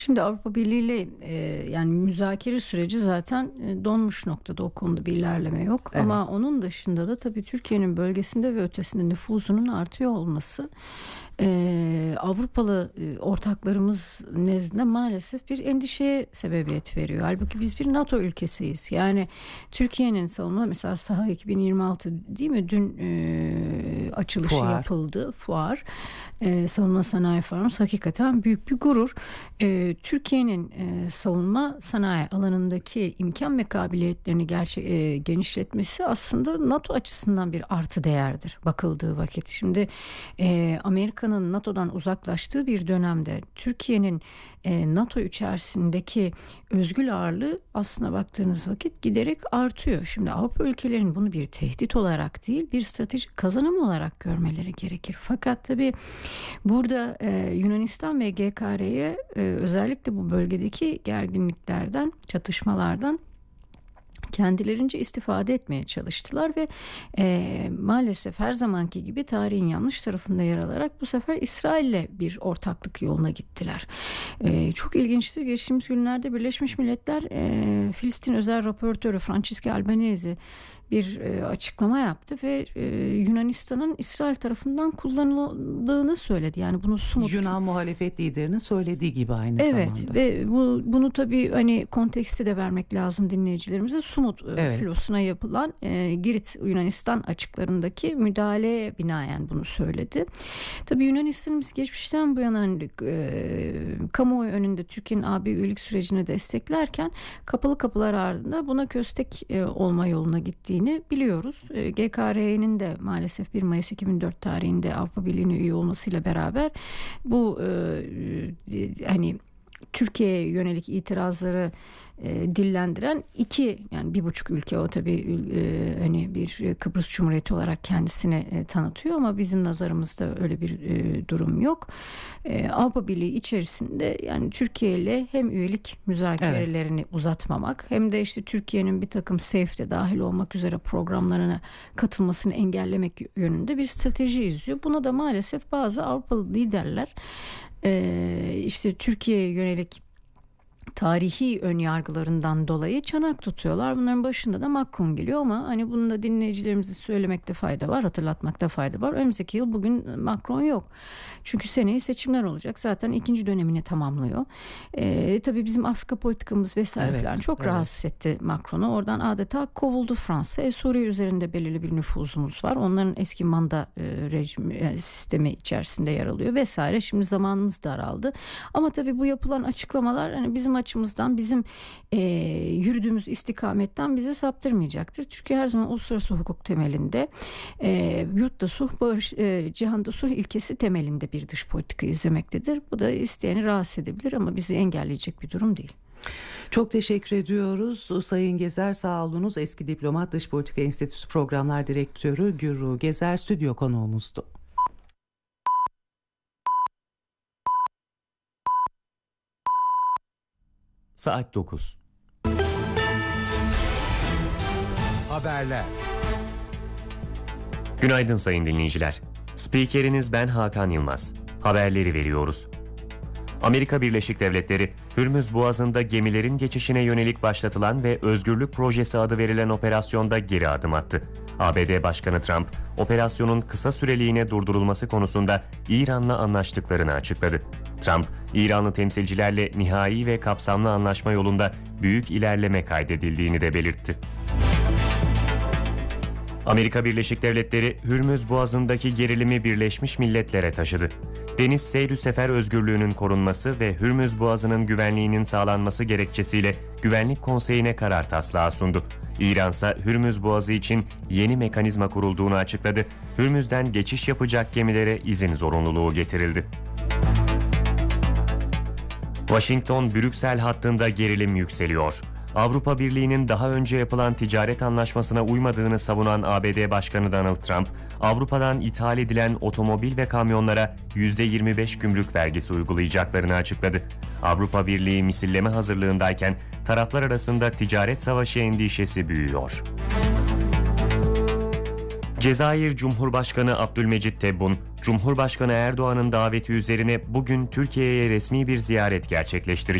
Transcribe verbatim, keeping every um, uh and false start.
Şimdi Avrupa Birliği ile e, yani müzakere süreci zaten e, donmuş noktada, o konuda bir ilerleme yok. Evet. Ama onun dışında da tabii Türkiye'nin bölgesinde ve ötesinde nüfuzunun artıyor olması e, Avrupalı e, ortaklarımız nezdinde maalesef bir endişeye sebebiyet veriyor. Halbuki biz bir NATO ülkesiyiz. Yani Türkiye'nin savunma, mesela Saha iki bin yirmi altı değil mi? Dün e, açılışı Fuar. yapıldı. Fuar. E, savunma sanayi fuarımız hakikaten büyük bir gurur. E, Türkiye'nin e, savunma sanayi alanındaki imkan ve kabiliyetlerini gerçek, e, genişletmesi aslında NATO açısından bir artı değerdir bakıldığı vakit. Şimdi e, Amerika'nın NATO'dan uzaklaştığı bir dönemde Türkiye'nin e, NATO içerisindeki özgül ağırlığı aslına baktığınız vakit giderek artıyor. Şimdi Avrupa ülkelerinin bunu bir tehdit olarak değil, bir stratejik kazanım olarak görmeleri gerekir. Fakat tabii burada e, Yunanistan ve G K R'ye e, özellikle bu bölgedeki gerginliklerden, çatışmalardan kendilerince istifade etmeye çalıştılar ve e, maalesef her zamanki gibi tarihin yanlış tarafında yer alarak bu sefer İsrail'le bir ortaklık yoluna gittiler. E, çok ilginçtir. Geçtiğimiz günlerde Birleşmiş Milletler e, Filistin özel raportörü Francesca Albanese bir e, açıklama yaptı ve e, Yunanistan'ın İsrail tarafından kullanıldığını söyledi. Yani bunu somut. Yunan muhalefet liderinin söylediği gibi aynı Evet, zamanda. ve bu, bunu tabii hani konteksti de vermek lazım dinleyicilerimize. Sumut Evet. filosuna yapılan e, Girit Yunanistan açıklarındaki müdahaleye binaen bunu söyledi. Tabii Yunanistan'ımız geçmişten bu yana hani, e, kamuoyu önünde Türkiye'nin A B üyelik sürecini desteklerken kapalı kapılar ardında buna köstek e, olma yoluna gittiğini biliyoruz. E, G K R'nin de maalesef bir Mayıs iki bin dört tarihinde Avrupa Birliği'ne üye olmasıyla beraber bu e, e, hani Türkiye'ye yönelik itirazları e, dillendiren iki, yani bir buçuk ülke, o tabii e, hani bir Kıbrıs Cumhuriyeti olarak kendisini e, tanıtıyor ama bizim nazarımızda öyle bir e, durum yok. E, Avrupa Birliği içerisinde yani Türkiye ile hem üyelik müzakerelerini evet. uzatmamak, hem de işte Türkiye'nin bir takım SAFE'de dahil olmak üzere programlarına katılmasını engellemek yönünde bir strateji izliyor. Buna da maalesef bazı Avrupalı liderler Ee, işte Türkiye'ye yönelik tarihi ön yargılarından dolayı çanak tutuyorlar. Bunların başında da Macron geliyor ama hani bunu da dinleyicilerimize söylemekte fayda var, hatırlatmakta fayda var. Önümüzdeki yıl bugün Macron yok. Çünkü seneye seçimler olacak. Zaten ikinci dönemini tamamlıyor. Ee, tabii bizim Afrika politikamız vesaire evet, falan çok evet. rahatsız etti Macron'u. Oradan adeta kovuldu Fransa. E, Suriye üzerinde belirli bir nüfuzumuz var. Onların eski manda e, rejimi, e, sistemi içerisinde yer alıyor vesaire. Şimdi zamanımız daraldı. Ama tabii bu yapılan açıklamalar hani bizim açımızdan, bizim e, yürüdüğümüz istikametten bizi saptırmayacaktır. Türkiye her zaman uluslararası hukuk temelinde, e, yurtta sulh, barış, e, cihanda sulh ilkesi temelinde bir dış politika izlemektedir. Bu da isteyeni rahatsız edebilir ama bizi engelleyecek bir durum değil. Çok teşekkür ediyoruz Sayın Gezer, sağ olunuz. Eski diplomat, Dış Politika Enstitüsü Programlar Direktörü Gürru Gezer stüdyo konuğumuzdu. Saat dokuz. Haberler. Günaydın sayın dinleyiciler. Spikeriniz ben Hakan Yılmaz. Haberleri veriyoruz. Amerika Birleşik Devletleri, Hürmüz Boğazı'nda gemilerin geçişine yönelik başlatılan ve Özgürlük Projesi adı verilen operasyonda geri adım attı. A B D Başkanı Trump, operasyonun kısa süreliğine durdurulması konusunda İran'la anlaştıklarını açıkladı. Trump, İranlı temsilcilerle nihai ve kapsamlı anlaşma yolunda büyük ilerleme kaydedildiğini de belirtti. Amerika Birleşik Devletleri, Hürmüz Boğazı'ndaki gerilimi Birleşmiş Milletler'e taşıdı. Deniz seyr sefer özgürlüğünün korunması ve Hürmüz Boğazı'nın güvenliğinin sağlanması gerekçesiyle Güvenlik Konseyi'ne karar taslağı sundu. İran ise Hürmüz Boğazı için yeni mekanizma kurulduğunu açıkladı. Hürmüz'den geçiş yapacak gemilere izin zorunluluğu getirildi. Washington-Brüksel hattında gerilim yükseliyor. Avrupa Birliği'nin daha önce yapılan ticaret anlaşmasına uymadığını savunan A B D Başkanı Donald Trump, Avrupa'dan ithal edilen otomobil ve kamyonlara yüzde yirmi beş gümrük vergisi uygulayacaklarını açıkladı. Avrupa Birliği misilleme hazırlığındayken taraflar arasında ticaret savaşı endişesi büyüyor. Cezayir Cumhurbaşkanı Abdülmecit Tebboune, Cumhurbaşkanı Erdoğan'ın daveti üzerine bugün Türkiye'ye resmi bir ziyaret gerçekleştirecek.